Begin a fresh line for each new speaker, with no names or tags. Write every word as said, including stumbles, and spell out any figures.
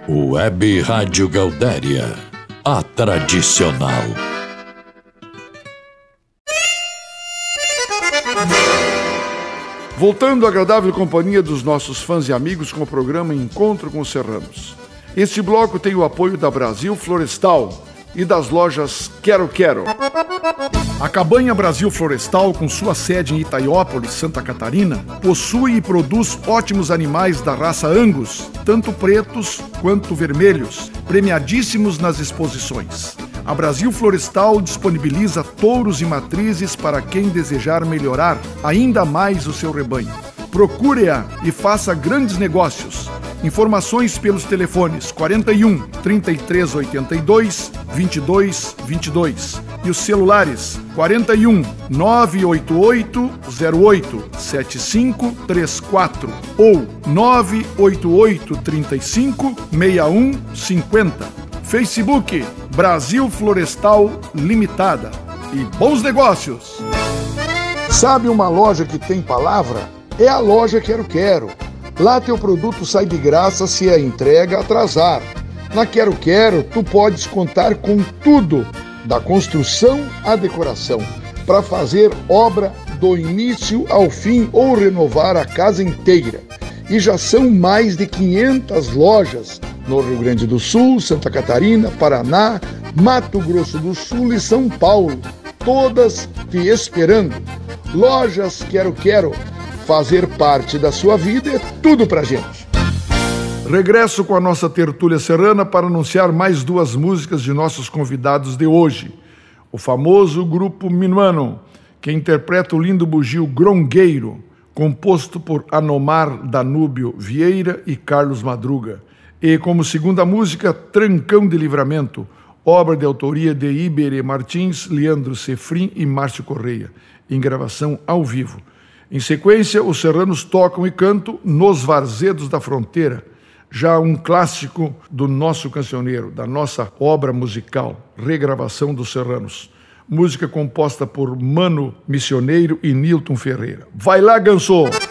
Web Rádio Gaudéria, a tradicional.
Voltando à agradável companhia dos nossos fãs e amigos com o programa Encontro com os Serranos. Este bloco tem o apoio da Brasil Florestal e das lojas Quero Quero. A Cabanha Brasil Florestal, com sua sede em Itaiópolis, Santa Catarina, possui e produz ótimos animais da raça Angus, tanto pretos quanto vermelhos, premiadíssimos nas exposições. A Brasil Florestal disponibiliza touros e matrizes para quem desejar melhorar ainda mais o seu rebanho. Procure-a e faça grandes negócios. Informações pelos telefones quarenta e um, trinta e três oitenta e dois, vinte e dois vinte e dois e os celulares quarenta e um, nove oito oito, zero oito, sete cinco três quatro ou nove oito oito, trinta e cinco, sessenta e um cinquenta. Facebook Brasil Florestal Limitada. E bons negócios! Sabe uma loja que tem palavra? É a loja Quero Quero. Lá teu produto sai de graça se a entrega atrasar. Na Quero Quero, tu podes contar com tudo, da construção à decoração, para fazer obra do início ao fim ou renovar a casa inteira. E já são mais de quinhentas lojas no Rio Grande do Sul, Santa Catarina, Paraná, Mato Grosso do Sul e São Paulo, todas te esperando. Lojas Quero Quero. Fazer parte da sua vida é tudo pra gente. Regresso com a nossa tertúlia serrana para anunciar mais duas músicas de nossos convidados de hoje. O famoso grupo Minuano, que interpreta o lindo bugio Grongueiro, composto por Anomar Danúbio Vieira e Carlos Madruga. E como segunda música, Trancão de Livramento, obra de autoria de Iberê Martins, Leandro Sefrim e Márcio Correia, em gravação ao vivo. Em sequência, os serranos tocam e cantam Nos Varzedos da Fronteira, já um clássico do nosso cancioneiro, da nossa obra musical, regravação dos serranos. Música composta por Mano Missioneiro e Nilton Ferreira. Vai lá, Ganso!